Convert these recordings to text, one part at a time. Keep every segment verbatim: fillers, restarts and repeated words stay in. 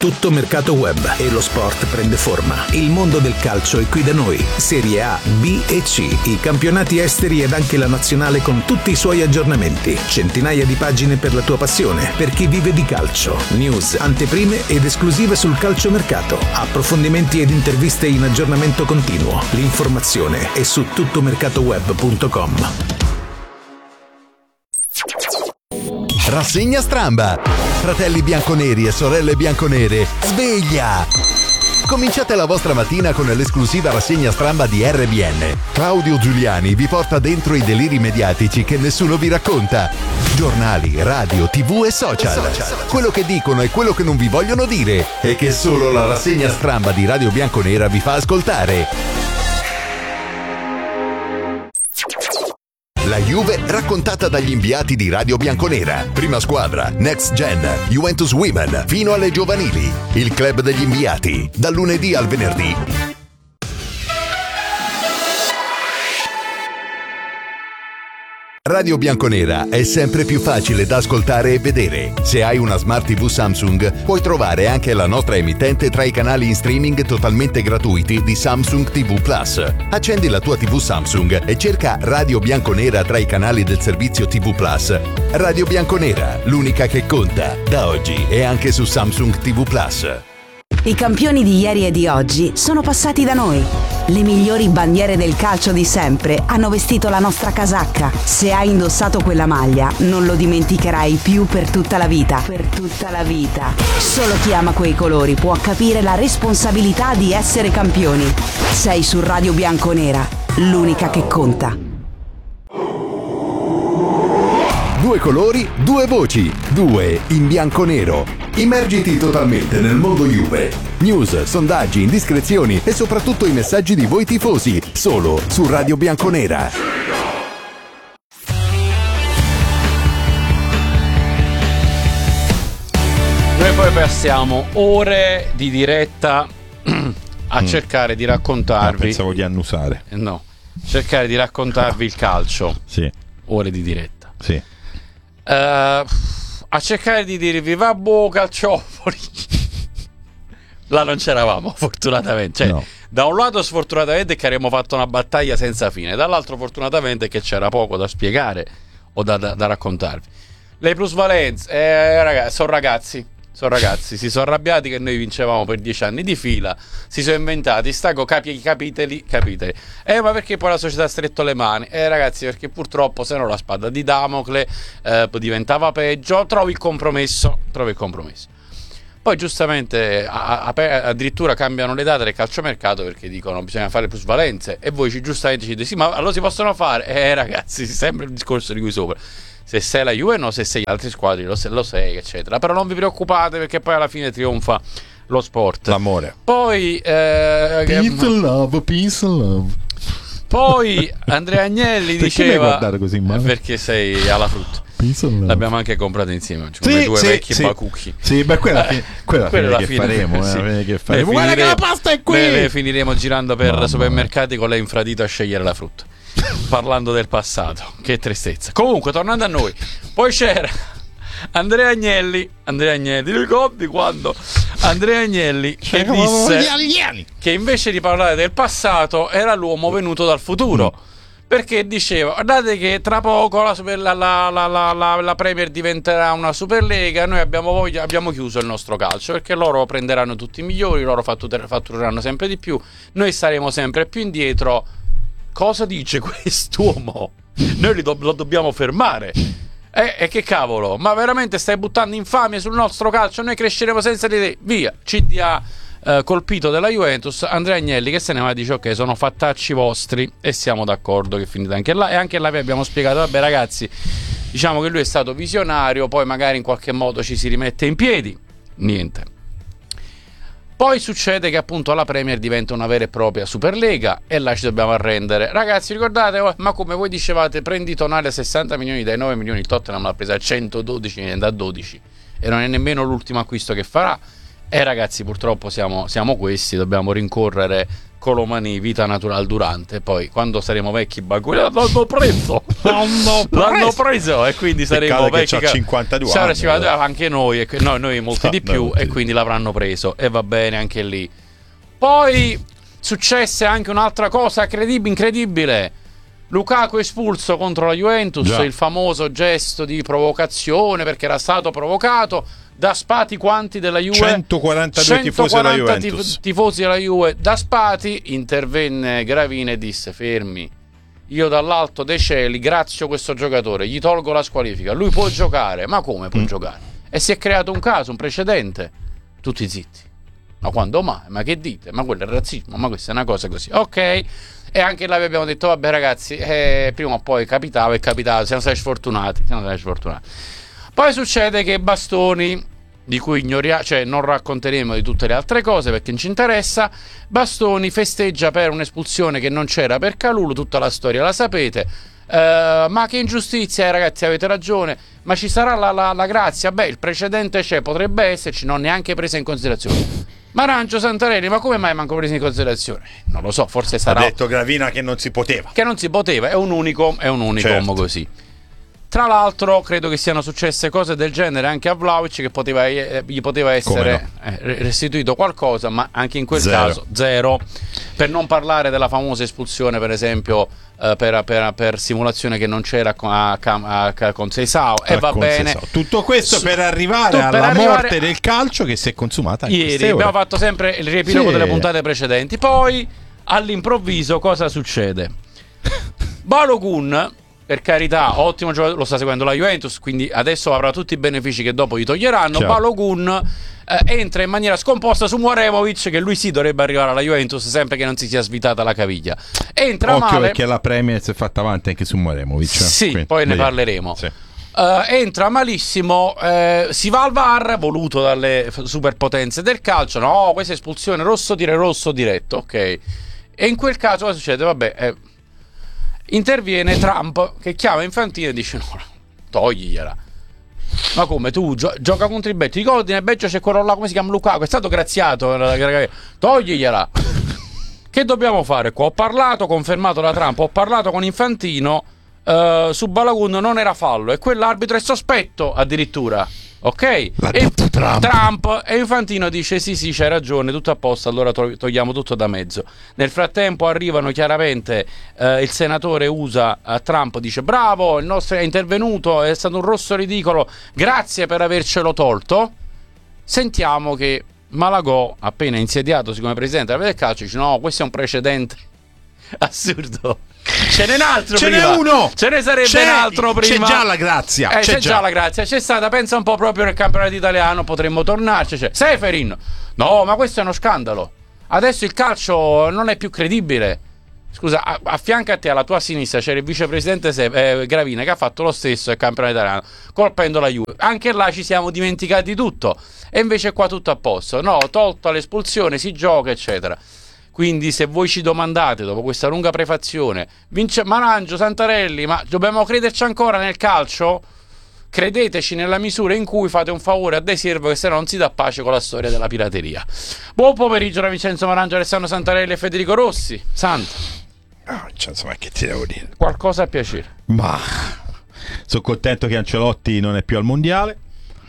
Tutto Mercato Web e lo sport prende forma. Il mondo del calcio è qui da noi. Serie A, B e C, i campionati esteri ed anche la nazionale con tutti i suoi aggiornamenti. Centinaia di pagine per la tua passione, per chi vive di calcio. News, anteprime ed esclusive sul calciomercato. Approfondimenti ed interviste in aggiornamento continuo. L'informazione è su tuttomercatoweb punto com. Rassegna Stramba. Fratelli bianconeri e sorelle bianconere, sveglia! Cominciate la vostra mattina con l'esclusiva rassegna Stramba di R B N. Claudio Giuliani vi porta dentro i deliri mediatici che nessuno vi racconta. Giornali, radio, tv e social. Quello che dicono e quello che non vi vogliono dire e che solo la rassegna Stramba di Radio Bianconera vi fa ascoltare. La Juve raccontata dagli inviati di Radio Bianconera. Prima squadra, Next Gen, Juventus Women, fino alle giovanili. Il club degli inviati, dal lunedì al venerdì. Radio Bianconera è sempre più facile da ascoltare e vedere. Se hai una Smart tivù Samsung, puoi trovare anche la nostra emittente tra i canali in streaming totalmente gratuiti di Samsung ti vu Plus. Accendi la tua tivù Samsung e cerca Radio Bianconera tra i canali del servizio ti vu Plus. Radio Bianconera, l'unica che conta, da oggi e anche su Samsung ti vu Plus. I campioni di ieri e di oggi sono passati da noi. Le migliori bandiere del calcio di sempre hanno vestito la nostra casacca. Se hai indossato quella maglia, non lo dimenticherai più per tutta la vita. Per tutta la vita. Solo chi ama quei colori può capire la responsabilità di essere campioni. Sei su Radio Bianconera, l'unica che conta. Due colori, due voci, due in bianco-nero. Immergiti totalmente nel mondo Juve. News, sondaggi, indiscrezioni e soprattutto i messaggi di voi tifosi, solo su Radio Bianconera. Noi poi passiamo ore di diretta a mm. cercare di raccontarvi. Ah, pensavo di annusare. No, cercare di raccontarvi il calcio. Sì. Ore di diretta. Sì. Uh, a cercare di dirvi vabbò calciopoli. Là non c'eravamo fortunatamente, cioè, no. Da un lato sfortunatamente che avremmo fatto una battaglia senza fine, dall'altro fortunatamente che c'era poco da spiegare o da, da, da raccontarvi. Le plusvalenze eh, ragazzi, sono ragazzi sono ragazzi si sono arrabbiati che noi vincevamo per dieci anni di fila, si sono inventati stago capi, capiteli capiteli eh ma perché poi la società ha stretto le mani? Eh ragazzi, perché purtroppo se no la spada di Damocle eh, diventava peggio. Trovi il compromesso trovi il compromesso poi giustamente a, a, addirittura cambiano le date del calciomercato perché dicono bisogna fare plusvalenze e voi ci, giustamente ci dite sì, ma allora si possono fare? Eh ragazzi, sembra il discorso di qui sopra. Se sei la Juve no, se sei gli altri squadri lo, lo sei, eccetera. Però non vi preoccupate perché poi alla fine trionfa lo sport. L'amore. Poi eh, peace and love, peace and love. Poi Andrea Agnelli perché diceva mi guardare così male? Perché sei alla frutta. L'abbiamo anche comprata insieme, cioè come sì, due sì, vecchi sì. bacucchi. Sì, beh, quella, fi- quella, quella fine la che fine, faremo, sì. eh, che faremo. Guarda che la pasta è qui. Ne finiremo girando per Mamma supermercati con l'infradito a scegliere la frutta. Parlando del passato, che tristezza. Comunque, tornando a noi, poi c'era Andrea Agnelli. Andrea Agnelli, ricordi quando Andrea Agnelli che disse che invece di parlare del passato era l'uomo venuto dal futuro. Mm. Perché diceva, guardate che tra poco la, super, la, la, la, la, la Premier diventerà una Superlega, noi abbiamo, voglia, abbiamo chiuso il nostro calcio, perché loro prenderanno tutti i migliori, loro fattureranno sempre di più, noi saremo sempre più indietro. Cosa dice quest'uomo? Noi li do- lo dobbiamo fermare. E eh, che cavolo, ma veramente stai buttando infamia sul nostro calcio? Noi cresceremo senza di te. Via, C D A eh, colpito della Juventus. Andrea Agnelli che se ne va e dice ok, sono fattacci vostri e siamo d'accordo che è finita anche là. E anche là vi abbiamo spiegato, vabbè ragazzi, diciamo che lui è stato visionario, poi magari in qualche modo ci si rimette in piedi. Niente. Poi succede che appunto la Premier diventa una vera e propria Superlega e là ci dobbiamo arrendere. Ragazzi, ricordate, ma come voi dicevate, prendi Tonali a sessanta milioni dai nove milioni, il Tottenham l'ha presa a centododici da dodici e non è nemmeno l'ultimo acquisto che farà. E ragazzi, purtroppo siamo, siamo questi, dobbiamo rincorrere Colomani, vita naturale durante, poi quando saremo vecchi Bakunin l'hanno preso l'hanno, l'hanno preso e quindi saremo vecchi che c'ha cinquantadue sarà anni, cinquantadue, anche noi, e noi, noi molti no, di più, molti e quindi l'avranno preso e va bene anche lì. Poi successe anche un'altra cosa credib- incredibile. Lukaku espulso contro la Juventus, Già. il famoso gesto di provocazione perché era stato provocato da Spati quanti della Juve? centoquarantadue tifosi della centoquaranta Juventus. tif- tifosi della Juve. Da Spati intervenne Gravina e disse: fermi, io dall'alto dei cieli grazio questo giocatore, gli tolgo la squalifica, lui può giocare. Ma come può Mm. giocare? E si è creato un caso, un precedente. Tutti zitti. Ma quando mai? Ma che dite? Ma quello è razzismo, ma questa è una cosa così. Ok. E anche là vi abbiamo detto: vabbè ragazzi, eh, prima o poi capitava e capitava, siamo stati sfortunati, siamo stati sfortunati. Poi succede che Bastoni, di cui ignoriamo, cioè non racconteremo di tutte le altre cose perché non ci interessa, Bastoni festeggia per un'espulsione che non c'era per Kalulu, tutta la storia la sapete. Uh, ma che ingiustizia, eh, ragazzi, avete ragione, ma ci sarà la, la, la grazia? Beh, il precedente c'è, potrebbe esserci, non neanche presa in considerazione. Marancio, Santarelli, ma come mai manco preso in considerazione? Non lo so, forse sarà... Ha detto Gravina che non si poteva. Che non si poteva, è un unico, è un unico Certo. così. Tra l'altro credo che siano successe cose del genere anche a Vlahovic, che poteva, eh, gli poteva essere eh, restituito qualcosa, ma anche in quel Zero. caso zero. Per non parlare della famosa espulsione, per esempio, eh, per, per, per simulazione che non c'era con, a, a, a, con Seisao, e va Con bene. Seisao. Tutto questo Su- per arrivare tu- per alla arrivare morte a- del calcio che si è consumata in Ieri queste ore. abbiamo fatto sempre il riepilogo Sì. delle puntate precedenti. Poi all'improvviso cosa succede? Balogun, per carità, ottimo giocatore, lo sta seguendo la Juventus, quindi adesso avrà tutti i benefici che dopo gli toglieranno. Chiaro. Balogun eh, entra in maniera scomposta su Muremovic, che lui sì dovrebbe arrivare alla Juventus sempre che non si sia svitata la caviglia. Entra Occhio male. perché la Premier si è fatta avanti anche su Muremovic. Sì, Quindi, poi ne vediamo. parleremo. Sì. Uh, entra malissimo, eh, si va al V A R, voluto dalle f- superpotenze del calcio. No, questa è espulsione, rosso dire rosso diretto, ok. E in quel caso cosa succede? Vabbè, eh, interviene Trump che chiama Infantino e dice: no, togligliela. Ma come, tu gio- gioca contro il Beccio, ricordi nel Beccio c'è quello là, come si chiama, Lukaku, è stato graziato, togligliela. Che dobbiamo fare qua? Ho parlato, confermato da Trump, ho parlato con Infantino. Uh, su Balogun non era fallo e quell'arbitro è sospetto addirittura, ok? L'ha E detto Trump. Trump e Infantino dice sì sì c'hai ragione, tutto a posto, allora to- togliamo tutto da mezzo. Nel frattempo arrivano chiaramente uh, il senatore U S A a Trump, dice bravo, il nostro è intervenuto, è stato un rosso ridicolo, grazie per avercelo tolto. Sentiamo che Malagò, appena insediatosi come presidente della Fede del Calcio, dice no, questo è un precedente assurdo. Ce n'è un altro Ce prima. n'è uno! Ce ne sarebbe C'è- un altro prima. C'è già la grazia. Eh, c'è, c'è già. già la grazia. C'è stata, pensa un po' proprio nel campionato italiano, potremmo tornarci. C'è Seferin. No, ma questo è uno scandalo. Adesso il calcio non è più credibile. Scusa, a, a fianco a te, alla tua sinistra, c'era il vicepresidente Se- eh, Gravina che ha fatto lo stesso nel campionato italiano, colpendo la Juve. Anche là ci siamo dimenticati tutto. E invece qua tutto a posto. No, tolta l'espulsione, si gioca, eccetera. Quindi se voi ci domandate, dopo questa lunga prefazione, vince Marancio, Santarelli, ma dobbiamo crederci ancora nel calcio? Credeteci nella misura in cui fate un favore a De Siervo, che se no non si dà pace con la storia della pirateria. Buon pomeriggio da Vincenzo Marancio, Alessandro Santarelli e Federico Rossi. Santa, Ah, cioè, insomma, che ti devo dire? qualcosa a piacere. Ma sono contento che Ancelotti non è più al mondiale.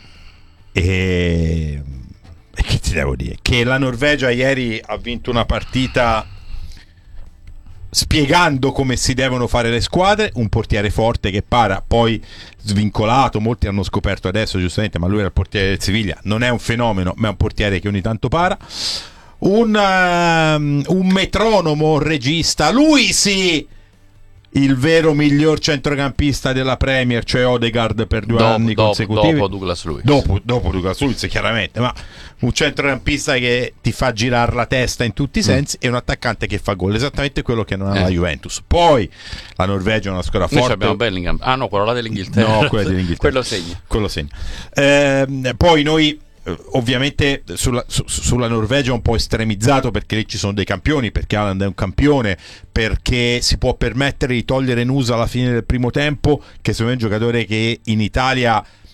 E... e che ti devo dire? Che la Norvegia ieri ha vinto una partita spiegando come si devono fare le squadre, un portiere forte che para, poi svincolato, molti hanno scoperto adesso giustamente, ma lui era il portiere del Siviglia, non è un fenomeno, ma è un portiere che ogni tanto para. Un, um, un metronomo, un regista, lui sì, il vero miglior centrocampista della Premier, cioè Odegaard per due Dopo- anni dopo- consecutivi. dopo Douglas Luiz. Dopo, dopo Douglas Luiz, chiaramente, ma un centrocampista che ti fa girare la testa in tutti i sensi, mm. e un attaccante che fa gol, esattamente quello che non ha Eh. la Juventus. Poi la Norvegia è una squadra Noi forte. abbiamo Bellingham. Ah no, quello là dell'Inghilterra. No, quello dell'Inghilterra. Quello segna. Quello segna. Ehm, poi noi eh, ovviamente sulla, su- sulla Norvegia è un po' estremizzato perché lì ci sono dei campioni, perché Haaland è un campione, perché si può permettere di togliere Nusa alla fine del primo tempo, che secondo me è un giocatore che in Italia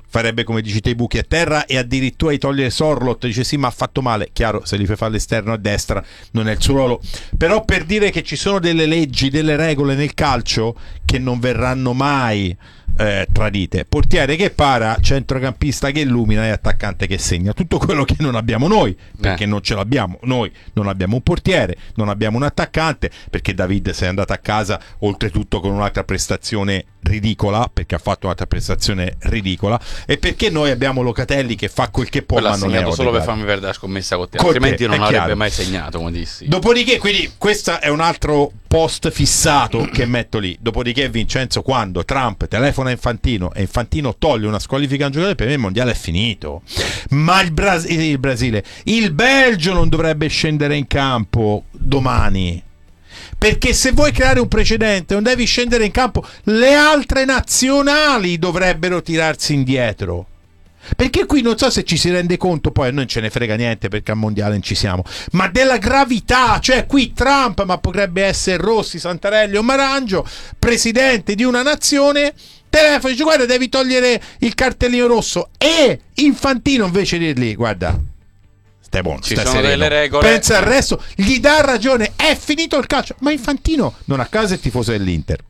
farebbe come dici te i buchi a terra e addirittura di togliere Sorloth, dice sì ma ha fatto male, chiaro, se li fai fare all'esterno a destra non è il suo ruolo, però per dire che ci sono delle leggi, delle regole nel calcio che non verranno mai eh, tradite. Portiere che para, centrocampista che illumina e attaccante che segna, tutto quello che non abbiamo noi, perché eh. non ce l'abbiamo noi, non abbiamo un portiere, non abbiamo un attaccante, perché David se è andato a casa oltretutto con un'altra prestazione ridicola, perché ha fatto un'altra prestazione ridicola, e perché noi abbiamo Locatelli che fa quel che può, Quello ma non è segnato solo per Odegaard. farmi perdere la scommessa con te, Con altrimenti te, non è avrebbe chiaro. mai segnato, come dissi. Dopodiché, quindi questo è un altro post fissato che metto lì. Dopodiché Vincenzo, quando Trump telefona a Infantino e Infantino toglie una squalifica a un giocatore, per me il mondiale è finito. Ma il, Bras- il Brasile, il Belgio non dovrebbe scendere in campo domani, perché se vuoi creare un precedente non devi scendere in campo, le altre nazionali dovrebbero tirarsi indietro. Perché qui non so se ci si rende conto, poi a noi non ce ne frega niente perché al mondiale non ci siamo, ma della gravità, cioè qui Trump, ma potrebbe essere Rossi, Santarelli o Marangio, presidente di una nazione, telefono, dice guarda devi togliere il cartellino rosso, e Infantino invece di dirgli guarda stai buono, Ci stai sono sereno, delle regole. pensa al resto, gli dà ragione, è finito il calcio. Ma Infantino non a caso è tifoso dell'Inter.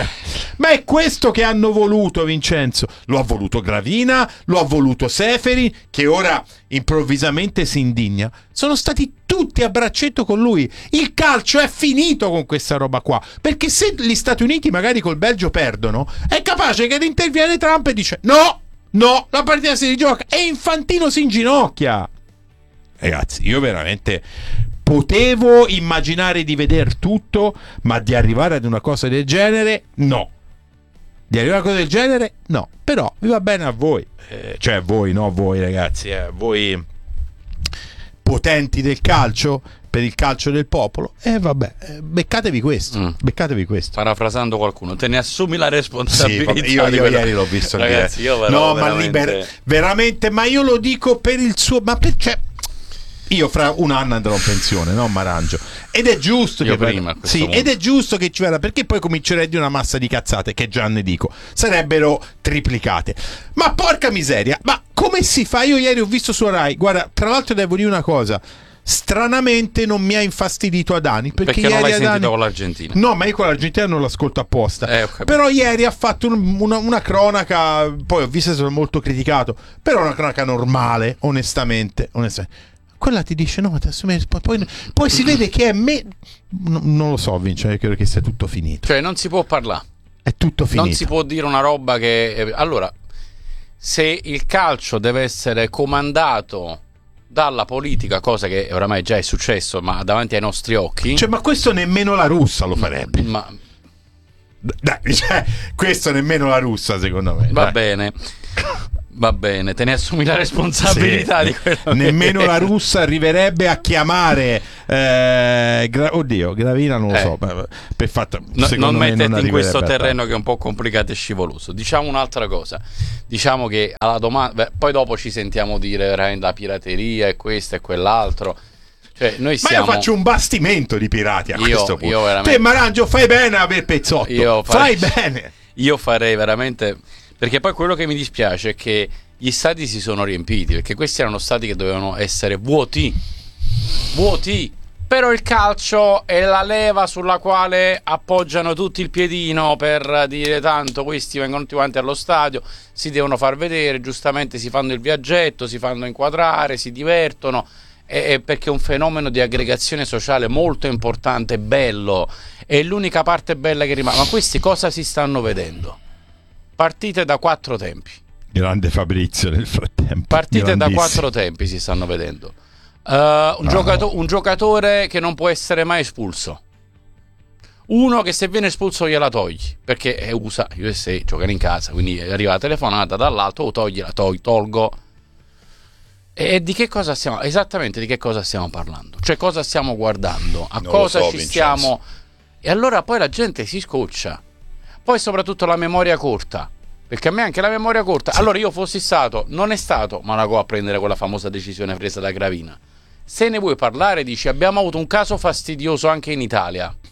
Ma è questo che hanno voluto, Vincenzo. Lo ha voluto Gravina, lo ha voluto Seferi, che ora improvvisamente si indigna. Sono stati tutti a braccetto con lui. Il calcio è finito con questa roba qua, perché se gli Stati Uniti magari col Belgio perdono, è capace che interviene Trump e dice no, no, la partita si rigioca, e Infantino si inginocchia. Ragazzi, io veramente potevo immaginare di veder tutto, ma di arrivare ad una cosa del genere, no. Di arrivare a una cosa del genere, no. Però vi va bene a voi, eh, cioè a voi, no, voi ragazzi, eh, voi potenti del calcio, per il calcio del popolo, e eh, vabbè, eh, beccatevi questo, mm. beccatevi questo. Parafrasando qualcuno, te ne assumi la responsabilità. Sì, io, io ieri l'ho visto, ragazzi, io però no, veramente... ma liber- veramente, ma io lo dico per il suo, ma per, cioè, io fra un anno andrò in pensione, no Marangio, ed è giusto io che prima, vada, sì, punto. ed è giusto che ci vada, perché poi comincerei di una massa di cazzate che già ne dico sarebbero triplicate. Ma porca miseria, ma come si fa? Io ieri ho visto su Rai, guarda, tra l'altro devo dire una cosa, stranamente non mi ha infastidito Adani, perché, perché ieri non l'hai Adani... sentito con l'Argentina. No, ma io con l'Argentina non l'ascolto apposta, eh, okay. Però ieri ha fatto un, una, una cronaca, poi ho visto che sono molto criticato, però una cronaca normale, onestamente, onestamente. Quella ti dice no, poi, poi, poi si vede che è me no, non lo so, Vince, io credo che sia tutto finito, cioè non si può parlare, è tutto finito, non si può dire una roba che allora, se il calcio deve essere comandato dalla politica, cosa che oramai già è successo ma davanti ai nostri occhi, cioè, ma questo nemmeno la russa lo farebbe, ma dai, cioè, questo nemmeno la russa secondo me, va dai. bene. Va bene, te ne assumi la responsabilità, sì, di quello nemmeno che... la russa arriverebbe a chiamare eh, gra- oddio, Gravina non lo eh. so, per fatto, no, non mettete non in questo terreno che è un po' complicato e scivoloso. Diciamo un'altra cosa, diciamo che alla domanda, poi dopo ci sentiamo dire veramente la pirateria e questo e quell'altro. Cioè, noi siamo... Ma io faccio un bastimento di pirati a io, questo punto. Io veramente... Te Marangio fai bene a aver pezzotto, io farei... fai bene. Io farei veramente... Perché poi quello che mi dispiace è che gli stadi si sono riempiti, perché questi erano stadi che dovevano essere vuoti, vuoti. Però il calcio è la leva sulla quale appoggiano tutti il piedino per dire tanto questi vengono tutti quanti allo stadio, si devono far vedere, giustamente si fanno il viaggetto, si fanno inquadrare, si divertono, e, e perché è un fenomeno di aggregazione sociale molto importante, bello, è l'unica parte bella che rimane. Ma questi cosa si stanno vedendo? Partite da quattro tempi. Grande Fabrizio nel frattempo. Partite da quattro tempi si stanno vedendo. Uh, un, ah, giocato- un giocatore che non può essere mai espulso. Uno che se viene espulso gliela togli, perché è U S A, U S A, giocano in casa, quindi arriva la telefonata dall'alto, o togli, la togli, tolgo. E di che cosa stiamo, esattamente di che cosa stiamo parlando? Cioè cosa stiamo guardando? A non cosa so, ci Vincenzo. stiamo... E allora poi la gente si scoccia. Poi soprattutto la memoria corta, perché a me anche la memoria corta, sì. Allora io fossi stato, non è stato Monaco a prendere quella famosa decisione presa da Gravina. Se ne vuoi parlare, dici abbiamo avuto un caso fastidioso anche in Italia,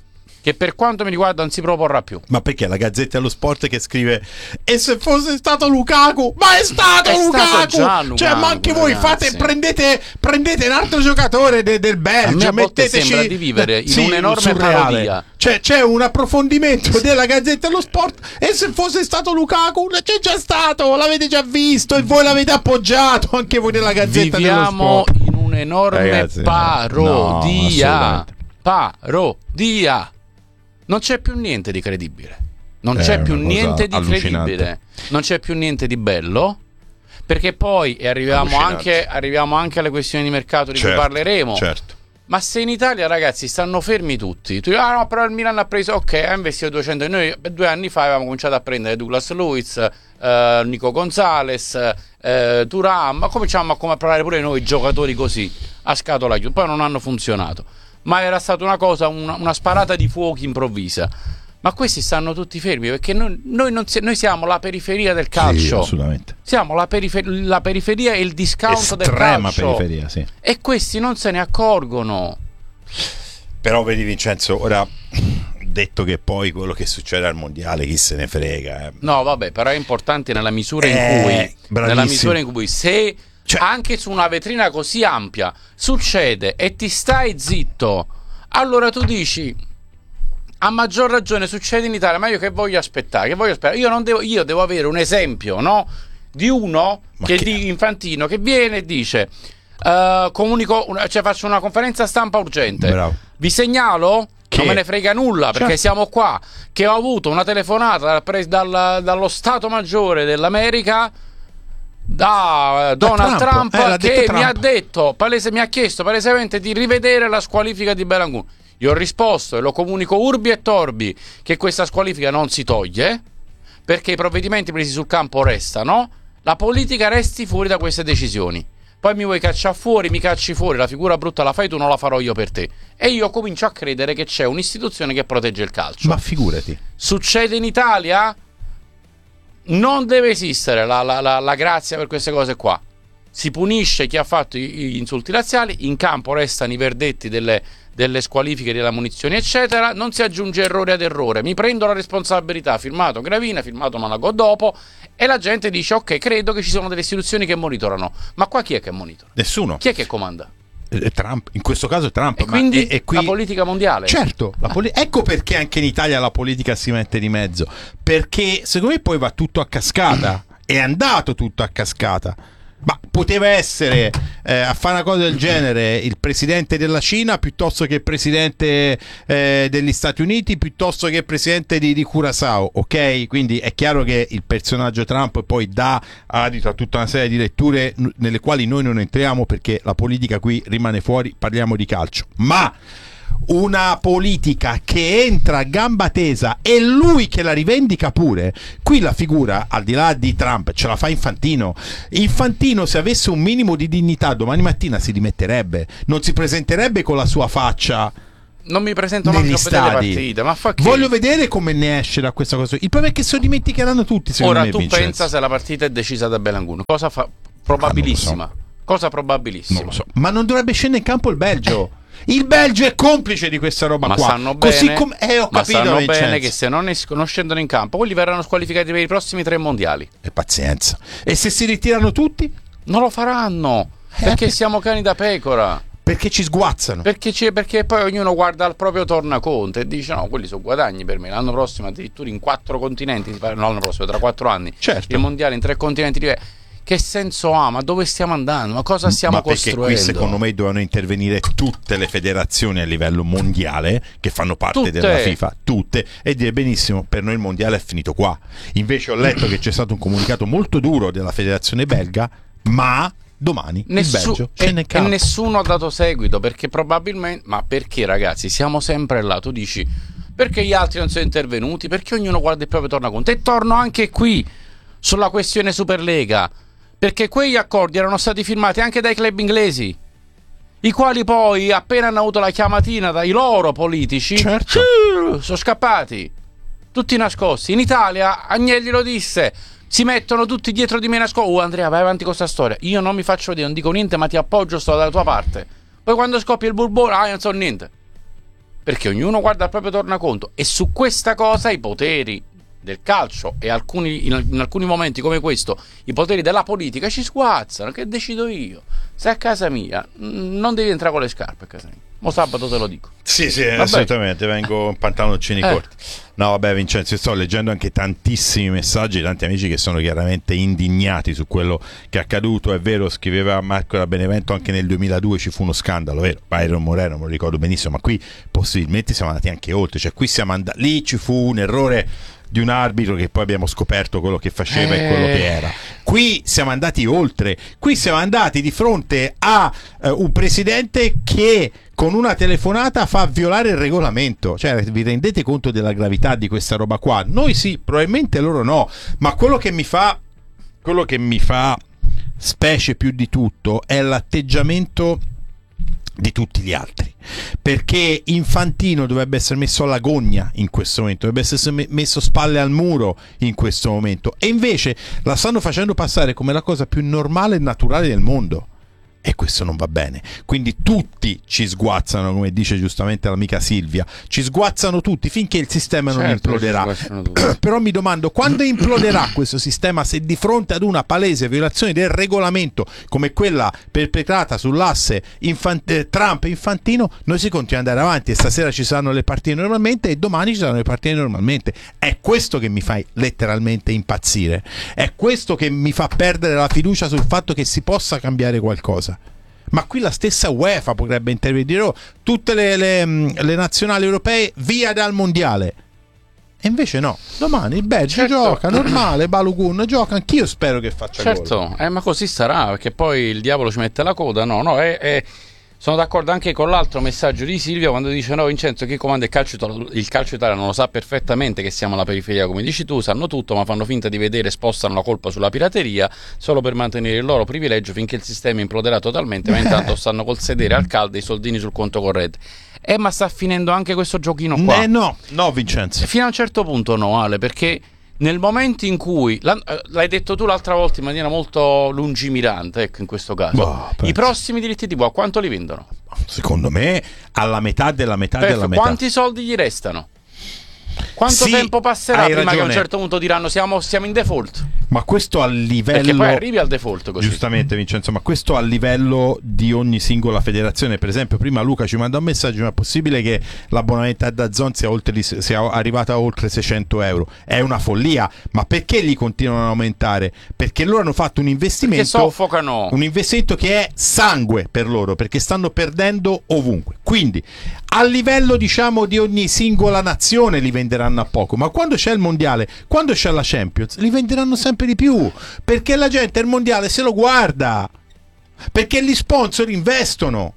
che per quanto mi riguarda non si proporrà più. Ma perché la Gazzetta dello Sport che scrive e se fosse stato Lukaku, ma è stato è Lukaku, stato già Lukaku, cioè ma anche voi ragazzi. fate prendete prendete un altro giocatore de, del Belgio, a me a volte metteteci sembra di vivere in sì, un'enorme surreale. parodia. Cioè c'è un approfondimento della Gazzetta dello Sport e se fosse stato Lukaku c'è già stato, l'avete già visto e voi l'avete appoggiato anche voi nella Gazzetta Viviamo dello Sport. in un'enorme Ragazzi, parodia. no, parodia. Non c'è più niente di credibile. Non È c'è più una cosa niente di allucinante. credibile. Non c'è più niente di bello. Perché poi e arriviamo Allucinante. anche, arriviamo anche alle questioni di mercato di Certo, cui parleremo. certo. Ma se in Italia, ragazzi, stanno fermi tutti, tu dici, ah no, però il Milan ha preso, ok, ha investito duecento. Noi due anni fa avevamo cominciato a prendere Douglas Luiz, eh, Nico Gonzalez, eh, Thuram, ma cominciamo a comprare pure noi giocatori così, a scatola chiusa. Poi non hanno funzionato. Ma era stata una cosa, una, una sparata di fuochi improvvisa. Ma questi stanno tutti fermi perché noi, noi, non si, noi siamo la periferia del calcio. Sì, assolutamente. Siamo la, perifer- la periferia e il discount del Estrema calcio. periferia, sì. E questi non se ne accorgono. Però vedi Vincenzo, ora detto che poi quello che succede al mondiale chi se ne frega. Eh. No, vabbè, però è importante nella misura in Eh, cui bravissimo. nella misura in cui se Cioè- anche su una vetrina così ampia succede e ti stai zitto, allora tu dici a maggior ragione succede in Italia, ma io che voglio aspettare? Che voglio aspettare? Io non devo io devo avere un esempio, no? Di uno Ma che, che- di Infantino che viene e dice eh, comunico, una- cioè faccio una conferenza stampa urgente. Bravo. Vi segnalo Che- non me ne frega nulla perché Certo. siamo qua. Che ho avuto una telefonata dal pres- dal- dallo Stato Maggiore dell'America, da eh, Donald Trump. Trump, Eh, l'ha che detto mi ha Trump. detto, palese, mi ha chiesto palesemente di rivedere la squalifica di Belangun. Io ho risposto e lo comunico urbi e torbi che questa squalifica non si toglie perché i provvedimenti presi sul campo restano. La politica resti fuori da queste decisioni. Poi mi vuoi cacciare fuori, mi cacci fuori, la figura brutta la fai tu, non la farò io per te. E io comincio a credere che c'è un'istituzione che protegge il calcio. Ma figurati. Succede in Italia? Non deve esistere la, la, la, la grazia per queste cose qua. Si punisce chi ha fatto gli insulti razziali, in campo restano i verdetti delle, delle squalifiche, delle munizioni eccetera, non si aggiunge errore ad errore, mi prendo la responsabilità, firmato Gravina, firmato Monaco dopo, e la gente dice ok, credo che ci sono delle istituzioni che monitorano. Ma qua chi è che monitora? Nessuno. Chi è che comanda? Eh, Trump, in questo caso Trump. E ma quindi è- è qui- la politica mondiale. Certo, la poli- ecco perché anche in Italia la politica si mette di mezzo. Perché secondo me poi va tutto a cascata. È andato tutto a cascata. Ma poteva essere eh, a fare una cosa del genere il presidente della Cina piuttosto che il presidente eh, degli Stati Uniti, piuttosto che il presidente di, di Curaçao, ok? Quindi è chiaro che il personaggio Trump poi dà adito a tutta una serie di letture n- nelle quali noi non entriamo perché la politica qui rimane fuori, parliamo di calcio. Ma una politica che entra a gamba tesa e lui che la rivendica pure, qui la figura al di là di Trump ce la fa Infantino. Infantino, se avesse un minimo di dignità, domani mattina si dimetterebbe, non si presenterebbe con la sua faccia Non mi presento negli manco a vedere le stadi. partite, ma fa che? Voglio vedere come ne esce da questa cosa. Il problema è che se lo dimenticheranno tutti, secondo Ora me, tu Vincenzo. pensa se la partita è decisa da Belangun, cosa fa? Probabilissima. Ah, non Cosa probabilissima. Non lo so. Ma non dovrebbe scendere in campo il Belgio. Il Belgio è complice di questa roba Ma qua. sanno Così bene, come eh, ho ma capito, sanno Vincenzo. bene che se non, escono, non scendono in campo, quelli verranno squalificati per i prossimi tre mondiali. E pazienza. E se si ritirano tutti? Non lo faranno perché siamo cani da pecora. Perché ci sguazzano. Perché, c'è, perché poi ognuno guarda al proprio tornaconto e dice: no, quelli sono guadagni per me. L'anno prossimo, addirittura in quattro continenti, si fa- no, l'anno prossimo, tra quattro anni, Certo. il mondiale in tre continenti diversi. Che senso ha? Ma dove stiamo andando? Ma cosa stiamo Ma perché costruendo? qui secondo me dovevano intervenire tutte le federazioni a livello mondiale che fanno parte Tutte. della FIFA, tutte, e dire benissimo, per noi il mondiale è finito qua. Invece ho letto che c'è stato un comunicato molto duro della federazione belga, ma domani Nessu- il Belgio e, scende in e campo. nessuno ha dato seguito perché probabilmente, ma perché ragazzi siamo sempre là, tu dici perché gli altri non sono intervenuti, perché ognuno guarda il proprio tornaconto. E torno anche qui sulla questione Superlega, perché quegli accordi erano stati firmati anche dai club inglesi, i quali poi appena hanno avuto la chiamatina dai loro politici, Certo. uh, sono scappati tutti nascosti. In Italia Agnelli lo disse, si mettono tutti dietro di me nascosti. Oh Andrea, vai avanti con questa storia, io non mi faccio vedere, non dico niente, ma ti appoggio, sto dalla tua parte. Poi quando scoppia il burbone, ah, io non so niente. perché ognuno guarda il proprio tornaconto, e su questa cosa i poteri del calcio e alcuni, in, in alcuni momenti come questo i poteri della politica ci sguazzano. Che decido io? Sei a casa mia, non devi entrare con le scarpe a casa mia. Mo sabato te lo dico. Sì, sì, Vabbè. assolutamente, vengo in pantaloncini Eh. corti. No, vabbè, Vincenzo, sto leggendo anche tantissimi messaggi, tanti amici che sono chiaramente indignati su quello che è accaduto. È vero, scriveva Marco da Benevento, anche nel duemiladue ci fu uno scandalo, vero? Byron Moreno, me lo ricordo benissimo, ma qui possibilmente siamo andati anche oltre, cioè qui siamo andati, lì ci fu un errore di un arbitro che poi abbiamo scoperto quello che faceva Eh. e quello che era. Qui siamo andati oltre, qui siamo andati di fronte a eh, un presidente che con una telefonata fa violare il regolamento. Cioè, vi rendete conto della gravità di questa roba qua? Noi sì, probabilmente loro no, ma quello che mi fa quello che mi fa specie più di tutto è l'atteggiamento di tutti gli altri, perché Infantino dovrebbe essere messo alla gogna in questo momento, dovrebbe essere messo spalle al muro in questo momento, e invece la stanno facendo passare come la cosa più normale e naturale del mondo, e questo non va bene. Quindi tutti ci sguazzano, come dice giustamente l'amica Silvia, ci sguazzano tutti finché il sistema non Certo, imploderà. ci sguazzano tutti. Però mi domando quando imploderà questo sistema, se di fronte ad una palese violazione del regolamento come quella perpetrata sull'asse Infant- eh, Trump-Infantino, noi si continua ad andare avanti, e stasera ci saranno le partite normalmente e domani ci saranno le partite normalmente. È questo che mi fa letteralmente impazzire, è questo che mi fa perdere la fiducia sul fatto che si possa cambiare qualcosa. Ma qui la stessa UEFA potrebbe intervenire, oh, tutte le, le, le nazionali europee via dal mondiale. E invece no, domani il Belgio Certo. gioca normale, Balogun gioca, anch'io spero che faccia gol. Certo, eh, ma così sarà, perché poi il diavolo ci mette la coda. No, no, è, è- sono d'accordo anche con l'altro messaggio di Silvia quando dice: no, Vincenzo, chi comanda il calcio, il calcio italiano lo sa perfettamente che siamo alla periferia, come dici tu, sanno tutto, ma fanno finta di vedere e spostano la colpa sulla pirateria solo per mantenere il loro privilegio finché il sistema imploderà totalmente, ma intanto stanno col sedere al caldo e i soldini sul conto corrente. Eh, ma sta finendo anche questo giochino qua. Eh, no, no Vincenzo. Fino a un certo punto no, Ale, perché nel momento in cui l'han- eh, l'hai detto tu l'altra volta in maniera molto lungimirante, ecco, in questo caso, Boh, penso. i prossimi diritti T V a quanto li vendono? Secondo me alla metà della metà della Perfetto, metà. quanti soldi gli restano? Quanto Sì, tempo passerà hai prima che a un ragione. certo punto diranno siamo, siamo in default? Ma questo a livello, Perché poi arrivi al default così. giustamente Vincenzo, ma questo a livello di ogni singola federazione. Per esempio prima Luca ci manda un messaggio: ma è possibile che l'abbonamento a DAZN sia, oltre di, sia arrivato a oltre seicento euro? È una follia. Ma perché li continuano ad aumentare? Perché loro hanno fatto un investimento, Che soffocano. un investimento che è sangue per loro, perché stanno perdendo ovunque. Quindi a livello, diciamo, di ogni singola nazione li venderanno a poco, ma quando c'è il mondiale, quando c'è la Champions, li venderanno sempre di più, perché la gente il mondiale se lo guarda, perché gli sponsor investono.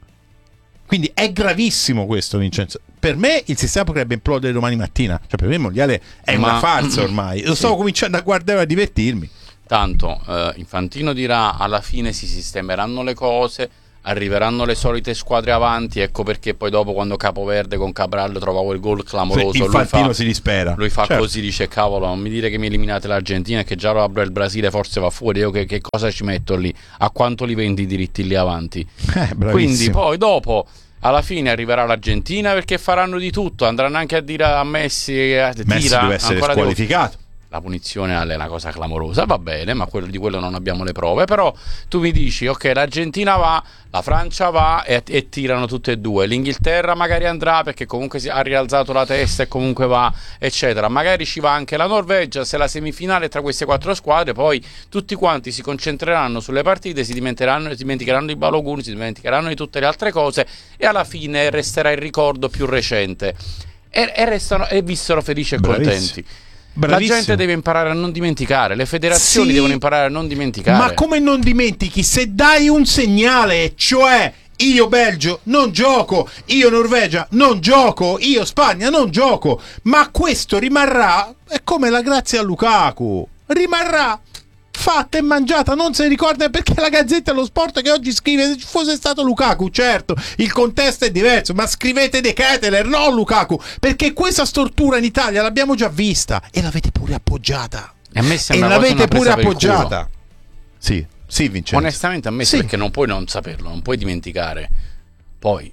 Quindi è gravissimo questo, Vincenzo. Per me il sistema potrebbe implodere domani mattina. Cioè, per me il mondiale è Ma- una farsa ormai. Lo Sì. stavo cominciando a guardare e a divertirmi. Tanto eh, Infantino dirà alla fine si sistemeranno le cose, arriveranno le solite squadre avanti, ecco perché poi dopo quando Capoverde con Cabral trova quel gol clamoroso, lui Infantino fa, si dispera. lui fa Certo. così, dice cavolo, non mi dire che mi eliminate l'Argentina e che già lo apro il Brasile, forse va fuori, io che, che cosa ci metto lì? A quanto li vendi i diritti lì avanti? Eh, bravissimo. Quindi poi dopo alla fine arriverà l'Argentina perché faranno di tutto, andranno anche a dire a Messi, eh, Messi tira, deve essere ancora devo- squalificato. la punizione è una cosa clamorosa, va bene, ma quello, di quello non abbiamo le prove. Però tu mi dici, ok, l'Argentina va, la Francia va e, e tirano tutte e due, l'Inghilterra magari andrà perché comunque si ha rialzato la testa e comunque va, eccetera, magari ci va anche la Norvegia. Se la semifinale è tra queste quattro squadre, poi tutti quanti si concentreranno sulle partite, si dimenticheranno, si dimenticheranno di Balogun, si dimenticheranno di tutte le altre cose, e alla fine resterà il ricordo più recente e, e restano e vissero felici e Bravissimo. contenti. Bravissimo. La gente deve imparare a non dimenticare, le federazioni Sì, devono imparare a non dimenticare. Ma come non dimentichi? Se dai un segnale, cioè io Belgio non gioco, io Norvegia non gioco, io Spagna non gioco, ma questo rimarrà, è come la grazia a Lukaku, rimarrà fatta e mangiata, non se ne ricorda, perché la Gazzetta dello Sport che oggi scrive se ci fosse stato Lukaku, certo il contesto è diverso, ma scrivete De Ketelaere, no Lukaku, perché questa stortura in Italia l'abbiamo già vista e l'avete pure appoggiata E a me e sembra quasi l'avete una pure presa per il culo. appoggiata. Sì, sì Vincenzo. Onestamente a me Sì. perché non puoi non saperlo, non puoi dimenticare. Poi eh,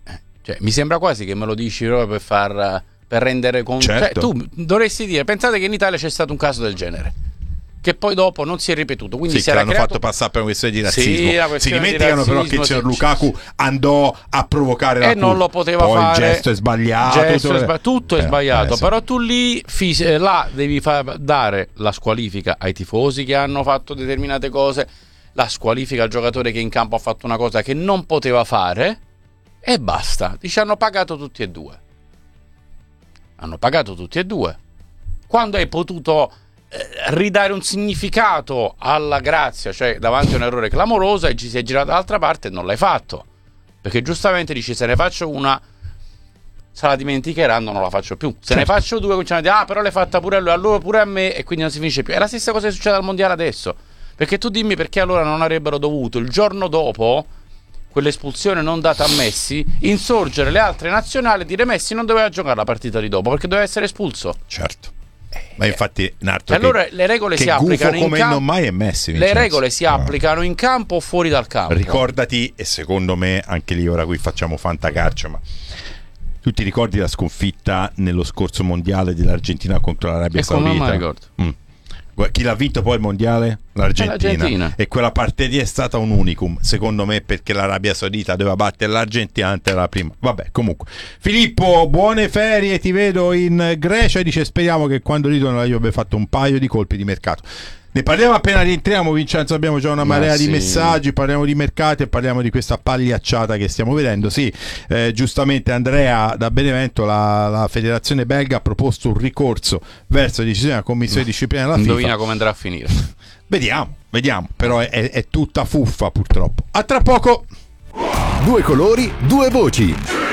Cioè, mi sembra quasi che me lo dici proprio per far per rendere conto. Certo. Cioè, tu dovresti dire, pensate che in Italia c'è stato un caso del genere, che poi dopo non si è ripetuto, quindi sì, si che era l'hanno creato... fatto passare per una questione di razzismo. Sì, la si questione di dimenticano però che il razzismo, signor sì. Lukaku andò a provocare la e non curva. lo poteva poi fare. il gesto è sbagliato, Gesto tutto, è sba- tutto è eh, sbagliato, eh, sì. però tu lì fis- eh, là devi far dare la squalifica ai tifosi che hanno fatto determinate cose, la squalifica al giocatore che in campo ha fatto una cosa che non poteva fare, e basta. Dice, hanno pagato tutti e due. Hanno pagato tutti e due. Quando hai potuto eh, ridare un significato alla grazia, cioè davanti a un errore clamoroso, e ci si è girato dall'altra parte e non l'hai fatto. Perché giustamente dici, se ne faccio una, se la dimenticheranno, non la faccio più. Se certo. ne faccio due, cominciano a dire, ah, però l'hai fatta pure a lui, allora pure a me, e quindi non si finisce più. È la stessa cosa che succede al mondiale adesso. Perché tu dimmi perché allora non avrebbero dovuto, il giorno dopo quell'espulsione non data a Messi, insorgere le altre nazionali e dire Messi non doveva giocare la partita di dopo perché doveva essere espulso. Certo. Ma infatti Narto, e allora che, le regole che si applicano in come campo. non mai è Messi, le Vincenzo. regole si applicano in campo o fuori dal campo. Ricordati, e secondo me anche lì ora qui facciamo fantacalcio, ma tu ti ricordi la sconfitta nello scorso mondiale dell'Argentina contro l'Arabia e Saudita? Come non mi ricordo. Mm. Chi l'ha vinto poi il mondiale? L'Argentina. L'Argentina. E quella parte lì è stata un unicum, secondo me, perché l'Arabia Saudita doveva battere l'Argentina anche la prima. Vabbè, comunque. Filippo, buone ferie, ti vedo in Grecia, e dice speriamo che quando ritorno io abbia fatto un paio di colpi di mercato. Ne parliamo appena rientriamo, Vincenzo, abbiamo già una marea Ma di sì. messaggi, parliamo di mercati e parliamo di questa pagliacciata che stiamo vedendo. Sì, eh, giustamente Andrea da Benevento, la, la federazione belga ha proposto un ricorso verso la decisione della commissione di disciplina della FIFA. Indovina come andrà a finire. Vediamo, vediamo, però è, è, è tutta fuffa purtroppo. A tra poco. Due colori, due voci.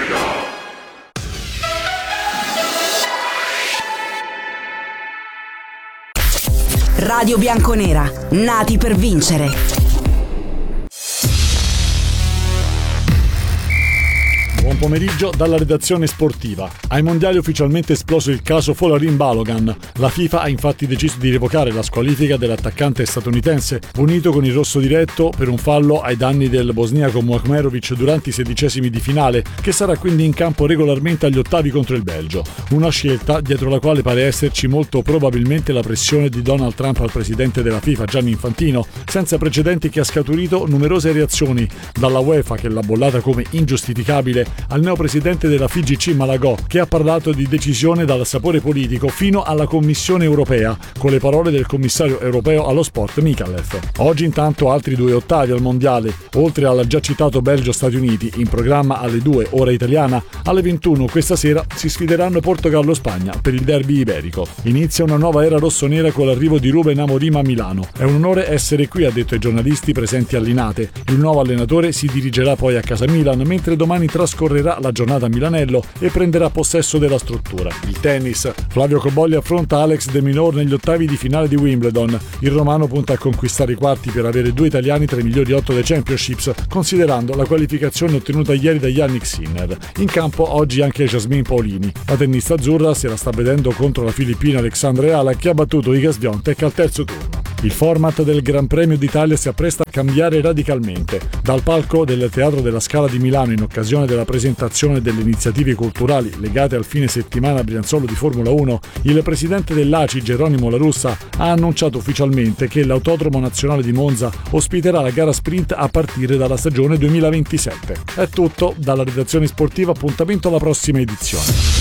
Radio Bianconera, nati per vincere. Buon pomeriggio dalla redazione sportiva. Ai mondiali è ufficialmente esploso il caso Folarin Balogan. La FIFA ha infatti deciso di revocare la squalifica dell'attaccante statunitense, punito con il rosso diretto per un fallo ai danni del bosniaco Muhajmerovic durante i sedicesimi di finale, che sarà quindi in campo regolarmente agli ottavi contro il Belgio. Una scelta dietro la quale pare esserci molto probabilmente la pressione di Donald Trump al presidente della FIFA, Gianni Infantino, senza precedenti, che ha scaturito numerose reazioni, dalla UEFA, che l'ha bollata come ingiustificabile, al neopresidente della F I G C Malagò, che ha parlato di decisione dal sapore politico, fino alla Commissione europea, con le parole del commissario europeo allo sport Mikalev. Oggi intanto altri due ottavi al mondiale, oltre al già citato Belgio-Stati Uniti, in programma alle due ora italiana, alle ventuno questa sera si sfideranno Portogallo-Spagna per il derby iberico. Inizia una nuova era rossonera con l'arrivo di Ruben Amorim a Milano. È un onore essere qui, ha detto ai giornalisti presenti all'Inate. Il nuovo allenatore si dirigerà poi a casa Milan, mentre domani trascorrerà la giornata a Milanello e prenderà possesso della struttura. Il tennis. Flavio Cobolli affronta Alex De Minaur negli ottavi di finale di Wimbledon. Il romano punta a conquistare i quarti per avere due italiani tra i migliori otto dei Championships, considerando la qualificazione ottenuta ieri da Yannick Sinner. In campo oggi anche Jasmine Paolini. La tennista azzurra se la sta vedendo contro la filippina Alexandra Eala, che ha battuto Iga Swiatek al terzo turno. Il format del Gran Premio d'Italia si appresta a cambiare radicalmente. Dal palco del Teatro della Scala di Milano, in occasione della presentazione delle iniziative culturali legate al fine settimana brianzolo di Formula uno, il presidente dell'A C I, Geronimo La Russa, ha annunciato ufficialmente che l'Autodromo Nazionale di Monza ospiterà la gara sprint a partire dalla stagione duemilaventisette. È tutto dalla redazione sportiva, appuntamento alla prossima edizione.